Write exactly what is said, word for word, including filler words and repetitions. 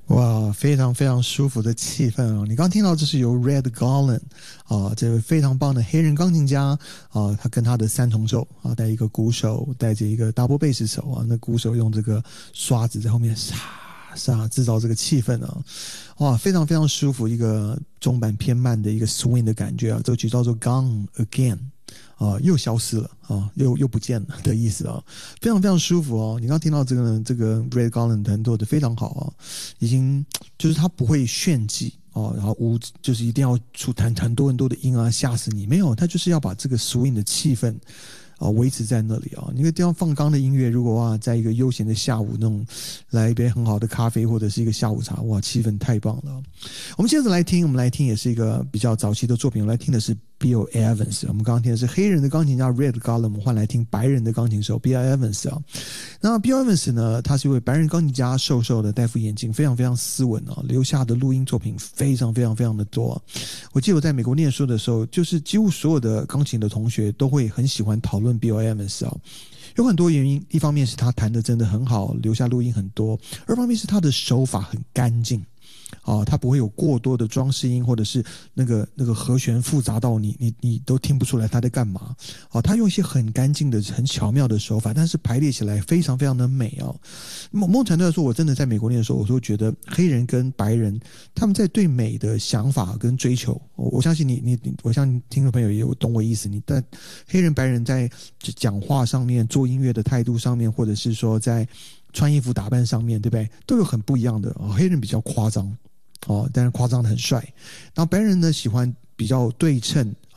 哇，非常非常舒服的气氛啊！你刚听到这是由 Red Garland 啊，这位非常棒的黑人钢琴家啊，他跟他的三重奏啊，带一个鼓手，带着一个 double bass 手啊，那鼓手用这个刷子在后面沙沙制造这个气氛啊，哇，非常非常舒服，一个中版偏慢的一个 swing 的感觉啊，这个曲叫做 Gone Again。啊，又消失了啊，又又不见了的意思啊，非常非常舒服哦。你刚刚听到这个这个 Red Garland 弹奏的非常好啊，已经就是他不会炫技哦，然后无就是一定要出弹很多很多的音啊，吓死你，没有，他就是要把这个 swing 的气氛啊维持在那里啊。你个地方放刚的音乐，如果哇，在一个悠闲的下午那种来一杯很好的咖啡或者是一个下午茶，哇，气氛太棒了。我们接着来听，我们来听也是一个比较早期的作品，我们来听的是 Bill Evans。我们刚刚听的是黑人的钢琴家 Red Garland， 我们换来听白人的钢琴手 Bill Evans 啊。那 Bill Evans 呢，他是一位白人钢琴家，瘦瘦的，戴副眼镜，非常非常斯文啊，留下的录音作品非常非常非常的多。我记得我在美国念书的时候，就是几乎所有的钢琴的同学都会很喜欢讨论 Bill Evans 啊。有很多原因，一方面是他弹的真的很好，留下录音很多；二方面是他的手法很干净。啊，它不会有过多的装饰音，或者是那个那个和弦复杂到你你你都听不出来他在干嘛。啊，他用一些很干净的、很巧妙的手法，但是排列起来非常非常的美啊。某某种程度来说，我真的在美国念的时候，我都觉得黑人跟白人他们在对美的想法跟追求，我我相信你你你，我相信听众朋友也有懂我意思。你但黑人白人在讲话上面、做音乐的态度上面，或者是说在穿衣服打扮上面，对不对？都有很不一样的。哦，黑人比较夸张。哦，但是夸张的很帅。然后白人呢喜欢比较对称